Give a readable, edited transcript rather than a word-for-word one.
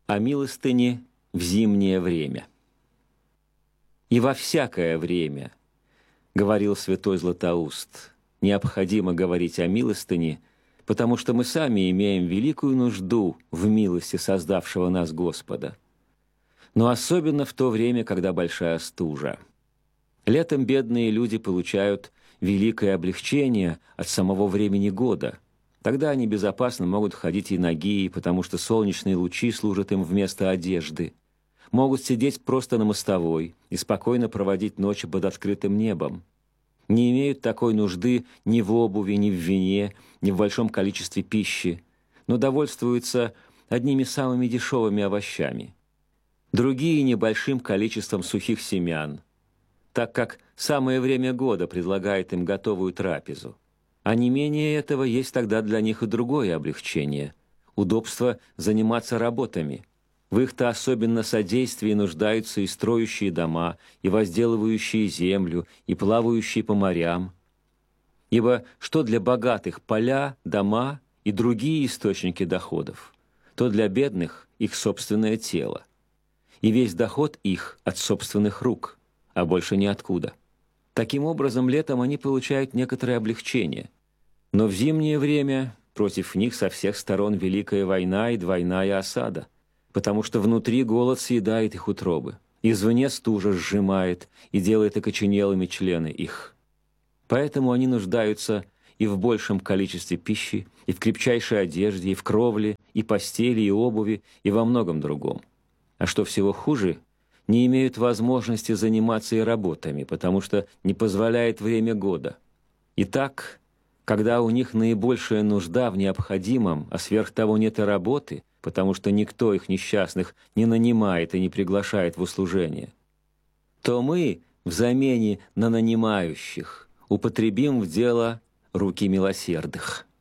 О милостыне в зимнее время. «И во всякое время, — говорил святой Златоуст, — необходимо говорить о милостыне, потому что мы сами имеем великую нужду в милости создавшего нас Господа. Но особенно в то время, когда большая стужа. Летом бедные люди получают великое облегчение от самого времени года. Тогда они безопасно могут ходить и ноги, потому что солнечные лучи служат им вместо одежды. Могут сидеть просто на мостовой и спокойно проводить ночи под открытым небом. Не имеют такой нужды ни в обуви, ни в вине, ни в большом количестве пищи, но довольствуются одними самыми дешевыми овощами. Другие небольшим количеством сухих семян, так как самое время года предлагает им готовую трапезу. А не менее этого есть тогда для них и другое облегчение – удобство заниматься работами. В их-то особенно содействии нуждаются и строящие дома, и возделывающие землю, и плавающие по морям. Ибо что для богатых поля, дома и другие источники доходов, то для бедных их собственное тело. И весь доход их от собственных рук, а больше ниоткуда. Таким образом, летом они получают некоторое облегчение. Но в зимнее время против них со всех сторон великая война и двойная осада, потому что внутри голод съедает их утробы, извне стужа сжимает и делает окоченелыми члены их. Поэтому они нуждаются и в большем количестве пищи, и в крепчайшей одежде, и в кровле, и постели, и обуви, и во многом другом. А что всего хуже, не имеют возможности заниматься и работами, потому что не позволяет время года. Итак, когда у них наибольшая нужда в необходимом, а сверх того нет и работы, потому что никто их несчастных не нанимает и не приглашает в услужение, то мы в замене на нанимающих употребим в дело руки милосердных».